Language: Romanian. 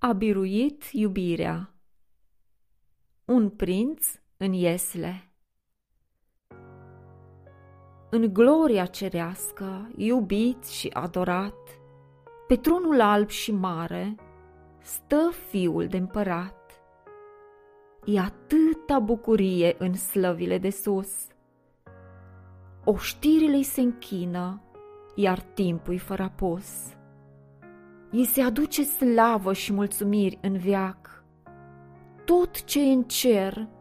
A biruit iubirea. Un prinț în Iesle. În gloria cerească, iubit și adorat, pe tronul alb și mare, stă fiul de împărat. E atâta bucurie în slăvile de sus, oștirile-i se închină, iar timpul-i fără apus. I se aduce slavă și mulțumiri în veac, tot ce e în cer